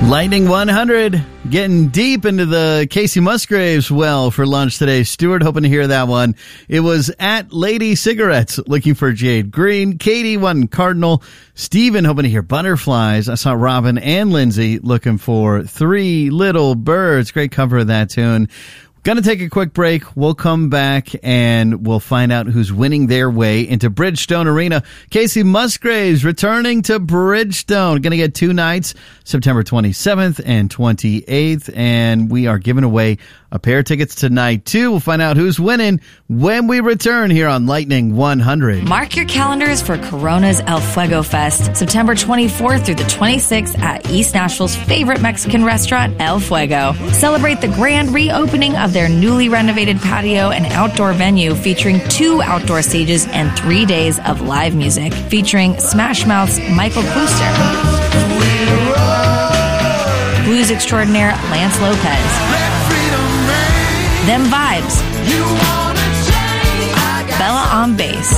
Lightning 100, getting deep into the Casey Musgraves well for lunch today. Stuart, hoping to hear that one. It was at Lady Cigarettes, looking for Jade Green. Katie won Cardinal. Steven, hoping to hear Butterflies. I saw Robin and Lindsay looking for Three Little Birds. Great cover of that tune. Going to take a quick break. We'll come back and we'll find out who's winning their way into Bridgestone Arena. Casey Musgraves returning to Bridgestone. Going to get 2 nights, September 27th and 28th. And we are giving away a pair of tickets tonight, too. We'll find out who's winning when we return here on Lightning 100. Mark your calendars for Corona's El Fuego Fest, September 24th through the 26th at East Nashville's favorite Mexican restaurant, El Fuego. Celebrate the grand reopening of their newly renovated patio and outdoor venue featuring 2 outdoor stages and 3 days of live music featuring Smash Mouth's Michael Klooster, blues extraordinaire Lance Lopez, Them Vibes, Bella on bass,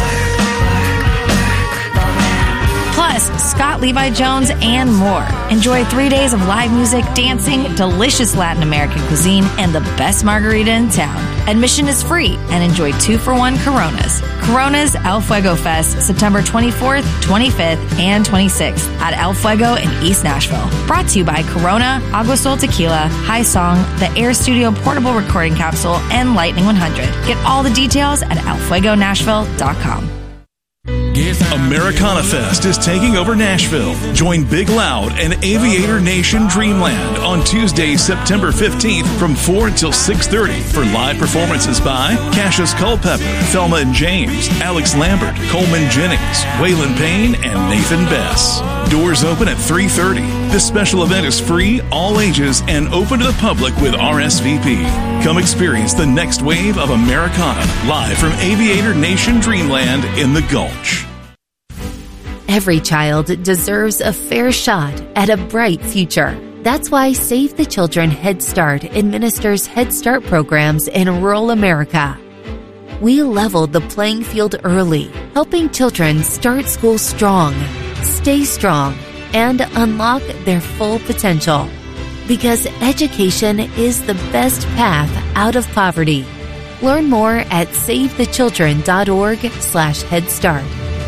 plus Scott Levi Jones and more. Enjoy 3 days of live music, dancing, delicious Latin American cuisine, and the best margarita in town. Admission is free and enjoy 2-for-1 Coronas. Corona's El Fuego Fest, September 24th, 25th, and 26th at El Fuego in East Nashville. Brought to you by Corona, Agua Sol Tequila, High Song, the Air Studio Portable Recording Capsule, and Lightning 100. Get all the details at elfuegonashville.com. Americana Fest is taking over Nashville. Join Big Loud and Aviator Nation Dreamland on Tuesday, September 15th from 4 until 6:30 for live performances by Cassius Culpepper, Thelma and James, Alex Lambert, Coleman Jennings, Waylon Payne, and Nathan Bess. Doors open at 3:30. This special event is free, all ages, and open to the public with RSVP. Come experience the next wave of Americana live from Aviator Nation Dreamland in the Gulch. Every child deserves a fair shot at a bright future. That's why Save the Children Head Start administers Head Start programs in rural America. We leveled the playing field early, helping children start school strong, stay strong, and unlock their full potential. Because education is the best path out of poverty. Learn more at savethechildren.org/Head Start.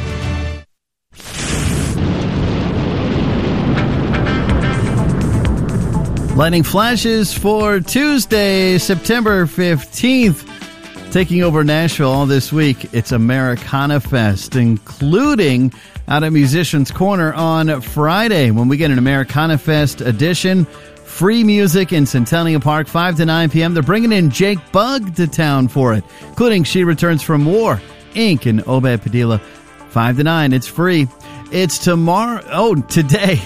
Lightning flashes for Tuesday, September 15th. Taking over Nashville all this week, it's Americana Fest, including out at Musicians Corner on Friday when we get an Americana Fest edition. Free music in Centennial Park, 5 to 9 p.m. They're bringing in Jake Bugg to town for it, including She Returns from War, Inc. and Obed Padilla. 5 to 9, it's free. It's tomorrow. Oh, today.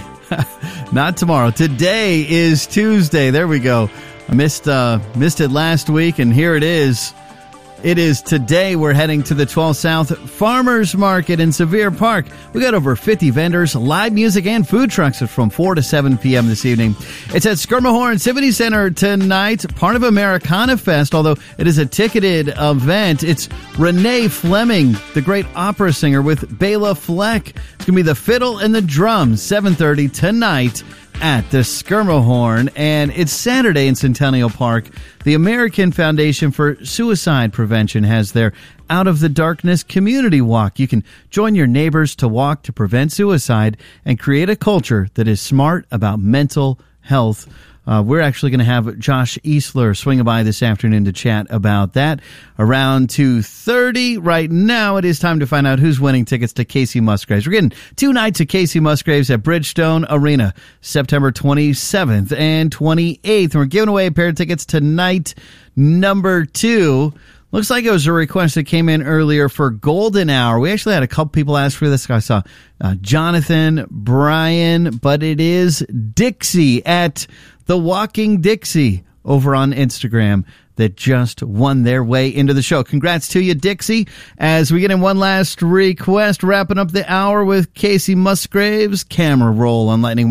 Not tomorrow. Today is Tuesday. There we go. I missed it last week, and here it is. It is today. We're heading to the 12 South Farmers Market in Sevier Park. We got over 50 vendors, live music, and food trucks from 4 to 7 p.m. this evening. It's at Schermerhorn Civic Center tonight, part of Americana Fest, although it is a ticketed event. It's Renee Fleming, the great opera singer, with Bela Fleck. It's going to be the fiddle and the drums, 7:30 tonight at the Schermerhorn, and it's Saturday in Centennial Park. The American Foundation for Suicide Prevention has their Out of the Darkness community walk. You can join your neighbors to walk to prevent suicide and create a culture that is smart about mental health. We're actually going to have Josh Easler swing by this afternoon to chat about that around 2:30. Right now, it is time to find out who's winning tickets to Casey Musgraves. We're getting 2 nights of Casey Musgraves at Bridgestone Arena, September 27th and 28th. And we're giving away a pair of tickets tonight, number 2. Looks like it was a request that came in earlier for Golden Hour. We actually had a couple people ask for this. I saw Jonathan, Brian, but it is Dixie at The Walking Dixie over on Instagram that just won their way into the show. Congrats to you, Dixie. As we get in one last request, wrapping up the hour with Casey Musgraves. Camera roll on Lightning